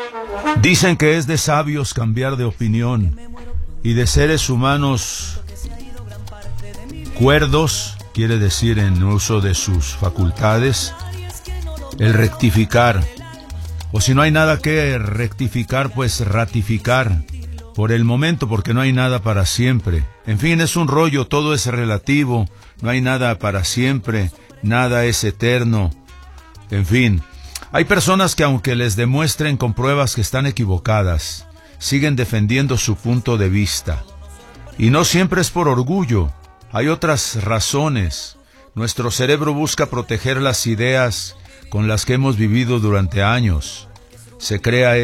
Dicen que es de sabios cambiar de opinión y de seres humanos cuerdos, quiere decir en uso de sus facultades, el rectificar. O si no hay nada que rectificar, pues ratificar por el momento, porque no hay nada para siempre. En fin, es un rollo, todo es relativo, no hay nada para siempre, nada es eterno. En fin, hay personas que aunque les demuestren con pruebas que están equivocadas, siguen defendiendo su punto de vista. Y no siempre es por orgullo, hay otras razones. Nuestro cerebro busca proteger las ideas con las que hemos vivido durante años. Se crea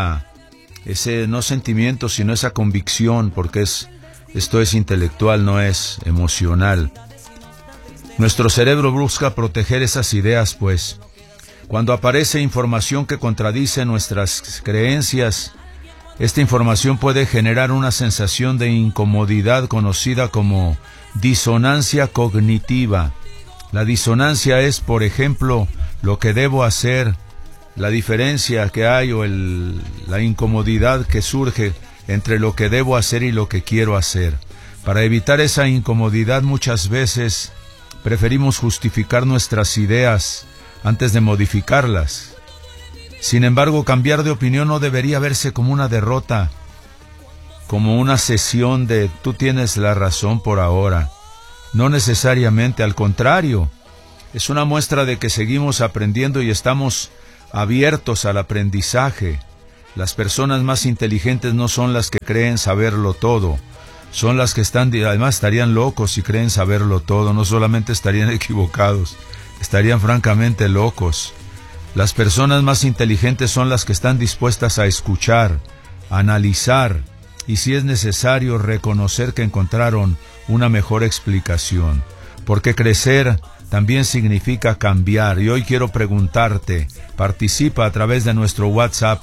ese no sentimiento, sino esa convicción, porque esto es intelectual, no es emocional. Nuestro cerebro busca proteger esas ideas, pues, cuando aparece información que contradice nuestras creencias, esta información puede generar una sensación de incomodidad conocida como disonancia cognitiva. La disonancia es, por ejemplo, lo que debo hacer, la diferencia que hay o la incomodidad que surge entre lo que debo hacer y lo que quiero hacer. Para evitar esa incomodidad muchas veces preferimos justificar nuestras ideas antes de modificarlas. Sin embargo, cambiar de opinión no debería verse como una derrota, como una cesión de tú tienes la razón por ahora. No necesariamente, al contrario, es una muestra de que seguimos aprendiendo y estamos abiertos al aprendizaje. Las personas más inteligentes no son las que creen saberlo todo, son las que además estarían locos si creen saberlo todo, no solamente estarían equivocados, estarían francamente locos. Las personas más inteligentes son las que están dispuestas a escuchar, a analizar y, si es necesario, reconocer que encontraron una mejor explicación. Porque crecer también significa cambiar. Y hoy quiero preguntarte, participa a través de nuestro WhatsApp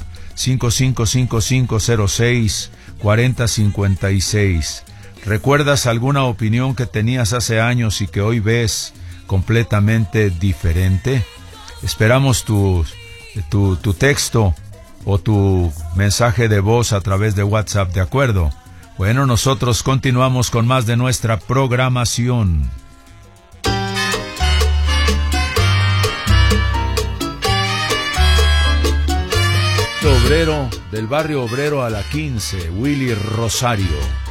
5555064056. ¿Recuerdas alguna opinión que tenías hace años y que hoy ves completamente diferente? Esperamos tu texto o tu mensaje de voz a través de WhatsApp, ¿de acuerdo? Bueno, nosotros continuamos con más de nuestra programación. Obrero, del barrio obrero a la 15, Willy Rosario.